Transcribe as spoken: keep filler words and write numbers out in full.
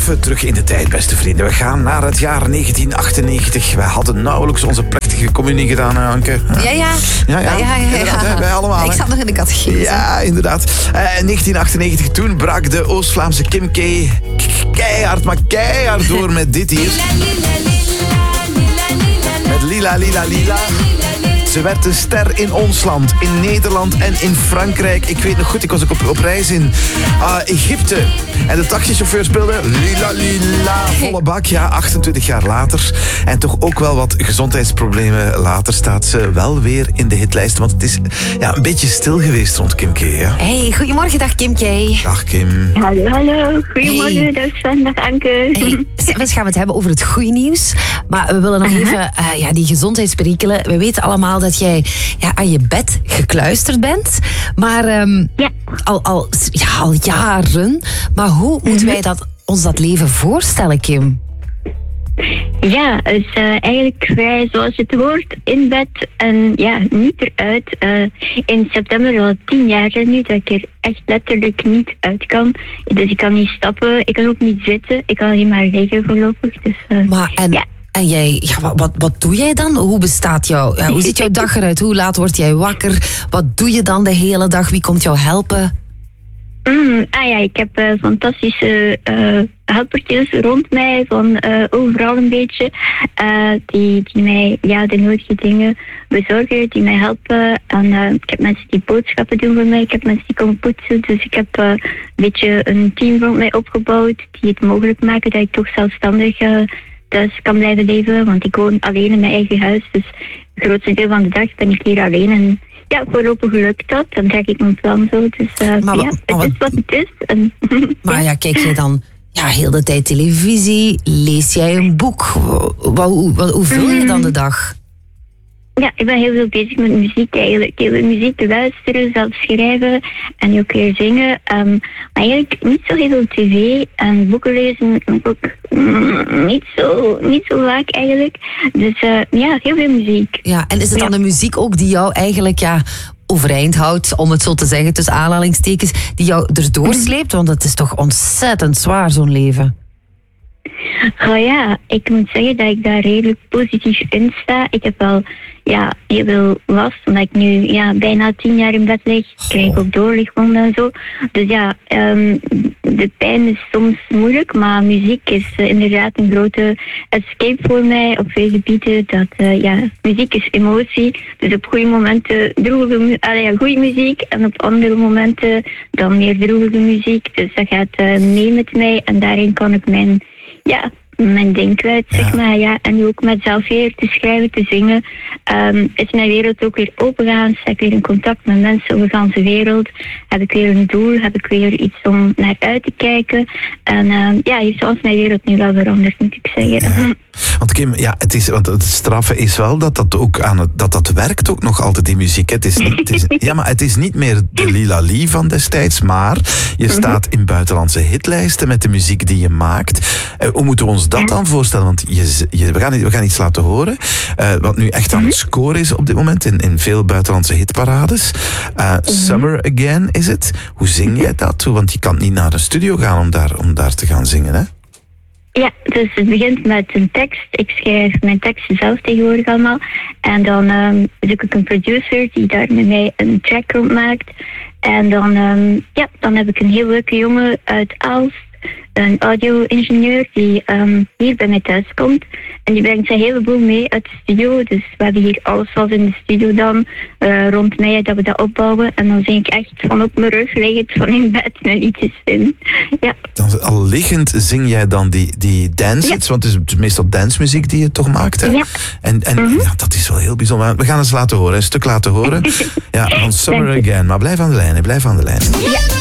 even terug in de tijd, beste vrienden. We gaan naar het jaar negentien achtennegentig. Wij hadden nauwelijks onze plechtige communie gedaan, hè, Anke. Ja, ja. Ja, ja. ja, ja, ja, ja. Hè, wij allemaal. Ik zat nog in de catechese. Ja, inderdaad. Uh, negentien achtennegentig, toen brak de Oost-Vlaamse Kim K keihard, maar keihard door met dit hier. Met Lila, Lila, Lila. Ze werd een ster in ons land, in Nederland en in Frankrijk. Ik weet nog goed, ik was ook op, op reis in uh, Egypte. En de taxichauffeur speelde Lila Lila, volle bak. Ja, achtentwintig jaar later. En toch ook wel wat gezondheidsproblemen later staat ze wel weer in de hitlijsten. Want het is ja, een beetje stil geweest rond Kim K. Ja? Hey, goedemorgen, dag Kim K. Dag Kim. Hallo, hallo. Goedemorgen, Hey. dag Sven, dag Anke. Hey, straks gaan we het hebben over het goede nieuws. Maar we willen nog Uh-huh. even uh, ja, die gezondheidsperikelen. We weten allemaal dat jij ja, aan je bed gekluisterd bent. Maar um, Ja. al, al, ja, al jaren. Maar hoe moeten wij dat, ons dat leven voorstellen, Kim? Ja, dus uh, eigenlijk vrij zoals je het hoort, in bed en ja, niet eruit. Uh, in september al tien jaar zijn nu dat ik er echt letterlijk niet uit kan. Dus ik kan niet stappen, ik kan ook niet zitten, ik kan alleen maar liggen voorlopig. Dus, uh, Maar en, ja. en jij, ja, wat, wat, wat doe jij dan? Hoe bestaat jouw, ja, hoe ziet jouw dag eruit? Hoe laat word jij wakker? Wat doe je dan de hele dag? Wie komt jou helpen? Mm, ah ja, ik heb uh, fantastische uh, helpertjes rond mij, van uh, overal een beetje, uh, die, die mij ja, de nodige dingen bezorgen, die mij helpen. En uh, ik heb mensen die boodschappen doen voor mij, ik heb mensen die komen poetsen, dus ik heb uh, een beetje een team rond mij opgebouwd die het mogelijk maken dat ik toch zelfstandig uh, thuis kan blijven leven, want ik woon alleen in mijn eigen huis, dus het grootste deel van de dag ben ik hier alleen en ja, voorlopig lukt dat. Dan trek ik mijn plan zo. Dus uh, Maar ja, wa- het maar is wat het is. En Maar ja, kijk jij dan ja, heel de tijd televisie? Lees jij een boek? Hoe, hoe, hoe, hoe vul je dan de dag? ja, ik ben heel veel bezig met muziek eigenlijk. Heel veel muziek te luisteren, zelf schrijven en ook weer zingen. Um, maar eigenlijk niet zo heel veel tv en boeken lezen ook mm, niet, zo, niet zo vaak eigenlijk. Dus uh, ja, heel veel muziek. Ja, en is het dan Ja. de muziek ook die jou eigenlijk ja, overeind houdt, om het zo te zeggen, tussen aanhalingstekens, die jou erdoor sleept? Want het is toch ontzettend zwaar, zo'n leven. Oh ja, ik moet zeggen dat ik daar redelijk positief in sta. Ik heb wel ja, heel veel last, omdat ik nu ja, bijna tien jaar in bed lig. Ik krijg ook doorlichtwonden en zo. Dus ja, um, de pijn is soms moeilijk, maar muziek is uh, inderdaad een grote escape voor mij op vele gebieden. Dat, uh, ja, muziek is emotie. Dus op goede momenten droevige, mu- allee, ja, goede muziek en op andere momenten dan meer droevige muziek. Dus dat gaat uh, mee met mij en daarin kan ik mijn... Ja, mijn ding kwijt, zeg Ja. maar. Ja. En nu ook met zelf weer te schrijven, te zingen, um, is mijn wereld ook weer opengegaan. Sta ik weer in contact met mensen over de hele wereld. Heb ik weer een doel, heb ik weer iets om naar uit te kijken. En um, ja, heeft zoals mijn wereld nu wel veranderd, moet ik zeggen. Ja. Want Kim, ja, het, is, want het straffe is wel dat dat ook aan het, dat dat werkt ook nog altijd in muziek. Het is niet, het is, ja, maar het is niet meer de Lila Lee van destijds, maar je staat in buitenlandse hitlijsten met de muziek die je maakt. Uh, hoe moeten we ons dat dan voorstellen? Want je, je, we, gaan, we gaan iets laten horen, uh, wat nu echt aan het scoren is op dit moment in, in veel buitenlandse hitparades. Uh, Summer Again is het. Hoe zing jij dat? Want je kan niet naar de studio gaan om daar, om daar te gaan zingen, hè? Ja, dus het begint met een tekst. Ik schrijf mijn teksten zelf tegenwoordig allemaal. En dan um, zoek ik een producer die daar met mij een track rond maakt. En dan, um, ja, dan heb ik een heel leuke jongen uit Aalst, een audio-ingenieur die um, hier bij mij thuis komt. En die brengt zijn hele boel mee uit de studio. Dus we hebben hier alles wat in de studio dan uh, rond mij, dat we dat opbouwen. En dan zing ik echt van op mijn rug liggend van in bed mijn liedjes in. Ja. Dan, al liggend zing jij dan die, die dance hits, Ja. want het is, het is meestal dancemuziek die je toch maakt, hè? Ja. En, en Mhm. ja, dat is wel heel bijzonder. We gaan eens laten horen, een stuk laten horen. Ja, van Summer Dank je. Again. Maar blijf aan de lijn, hè, blijf aan de lijn. Ja.